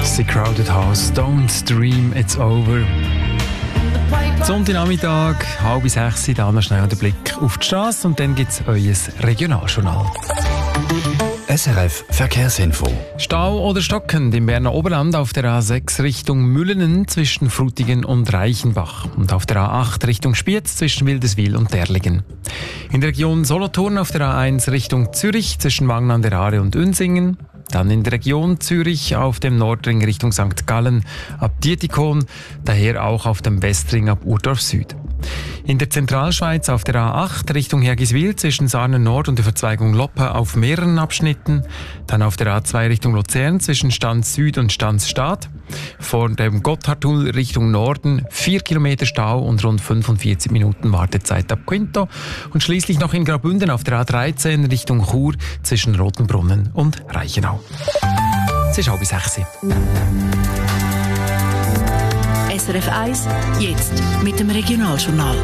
The Crowded House, Don't Dream It's Over. Sonntagnachmittag, 5:30, da noch schnell den Blick auf die Straße und dann gibt es euer Regionaljournal. SRF Verkehrsinfo. Stau oder stockend im Berner Oberland auf der A6 Richtung Müllenen zwischen Frutigen und Reichenbach und auf der A8 Richtung Spiez zwischen Wildeswil und Derlingen. In der Region Solothurn auf der A1 Richtung Zürich zwischen Wangen an der Aare und Unsingen. Dann in der Region Zürich auf dem Nordring Richtung St. Gallen ab Dietikon, daher auch auf dem Westring ab Urdorf Süd. In der Zentralschweiz auf der A8 Richtung Hergiswil zwischen Sarnen Nord und der Verzweigung Loppe auf mehreren Abschnitten. Dann auf der A2 Richtung Luzern zwischen Stanz Süd und Stanz Stadt. Vor dem Gotthardtunnel Richtung Norden 4 Kilometer Stau und rund 45 Minuten Wartezeit ab Quinto. Und schließlich noch in Graubünden auf der A13 Richtung Chur zwischen Rotenbrunnen und Reichenau. Es ist 5:30. SRF 1, jetzt mit dem Regionaljournal.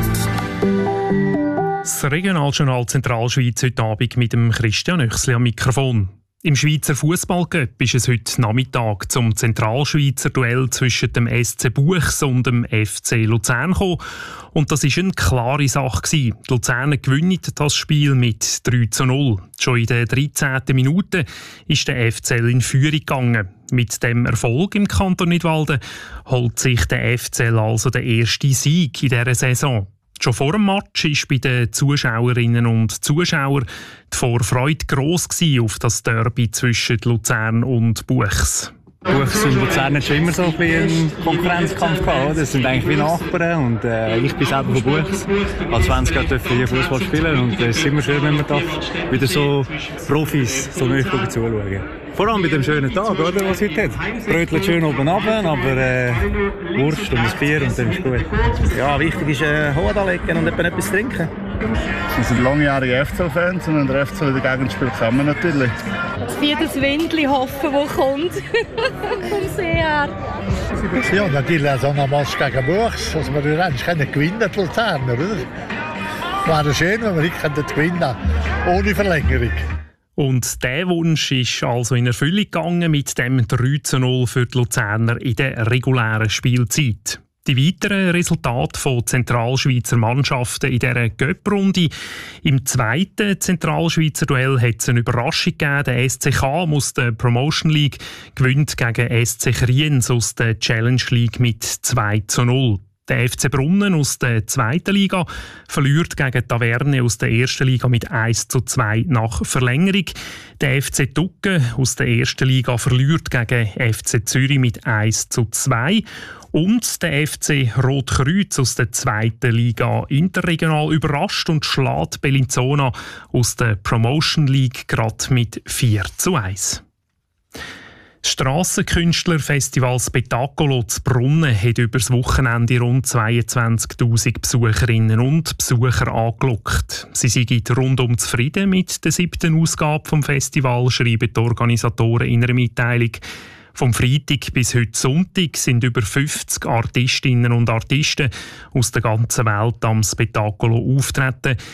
Das Regionaljournal Zentralschweiz heute Abend mit dem Christian Oechsli am Mikrofon. Im Schweizer Fußballcup ist es heute Nachmittag zum Zentralschweizer Duell zwischen dem SC Buchs und dem FC Luzern gekommen. Und das war eine klare Sache gewesen. Die Luzerner gewinnen das Spiel mit 3:0. Schon in der 13. Minute ist der FCL in Führung gegangen. Mit dem Erfolg im Kanton Nidwalden holt sich der FCL also den ersten Sieg in dieser Saison. Schon vor dem Match war bei den Zuschauerinnen und Zuschauern die Vorfreude gross auf das Derby zwischen Luzern und Buchs. Buchs und Luzern hat schon immer so ein bisschen einen Konkurrenzkampf gehabt. Das sind eigentlich wie Nachbarn und ich bin selber von Buchs. Als 20 Jahre dürfen wir hier Fußball spielen und es ist immer schön, wenn man wieder so Profis so neu zuschauen. Vor allem mit dem schönen Tag, oder, was es heute hat. Brötchen schön oben runter, aber Wurst und ein Bier und dann ist gut. Ja, wichtig ist Hut anlegen und etwas trinken. Wir sind langjährige FCL-Fans und wenn der FCL in der Gegend spielt, kann man natürlich. Wie das Windli hoffen, das kommt. Vom See her. Ja, natürlich auch so ein Match gegen Buchs. Also wir können gewinnen, die Luzerner, oder? Wäre schön, wenn wir heute gewinnen können, ohne Verlängerung. Und dieser Wunsch ist also in Erfüllung gegangen mit dem 3:0 für die Luzerner in der regulären Spielzeit. Die weiteren Resultate von Zentralschweizer Mannschaften in dieser Göpprunde. Im zweiten Zentralschweizer Duell hat es eine Überraschung gegeben. Der SC Cham aus der Promotion League gewinnt gegen SC Kriens aus der Challenge League mit 2:0. Der FC Brunnen aus der zweiten Liga verliert gegen Taverne aus der ersten Liga mit 1:2 nach Verlängerung. Der FC Tucken aus der ersten Liga verliert gegen FC Zürich mit 1:2. Und der FC Rotkreuz aus der zweiten Liga interregional überrascht und schlägt Bellinzona aus der Promotion League gerade mit 4:1. Das Strassenkünstlerfestival Spettacolo zu Brunnen hat über das Wochenende rund 22'000 Besucherinnen und Besucher angelockt. Sie sind rundum zufrieden mit der 7. Ausgabe vom Festival, schreiben die Organisatoren in einer Mitteilung. Vom Freitag bis heute Sonntag sind über 50 Artistinnen und Artisten aus der ganzen Welt am Spettacolo auftreten.